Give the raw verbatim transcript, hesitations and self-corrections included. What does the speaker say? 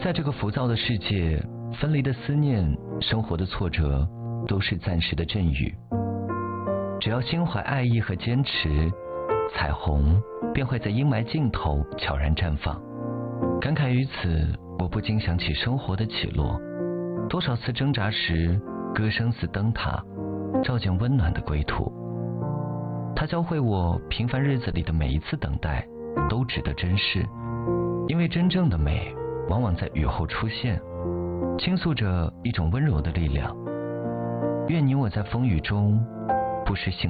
在这个浮躁的世界，分离的思念，生活的挫折，都是暂时的阵雨。只要心怀爱意和坚持，彩虹便会在阴霾尽头悄然绽放。感慨于此，我不禁想起生活的起落，多少次挣扎时，歌声似灯塔，照见温暖的归途。它教会我，平凡日子里的每一次等待都值得珍视，因为真正的美往往在雨后出现，倾诉着一种温柔的力量。愿你我在风雨中不失幸